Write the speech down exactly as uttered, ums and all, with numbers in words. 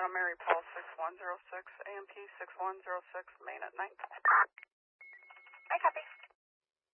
Toronto Mary Paul six one zero six, A M P six one zero six, main at ninth. I copy.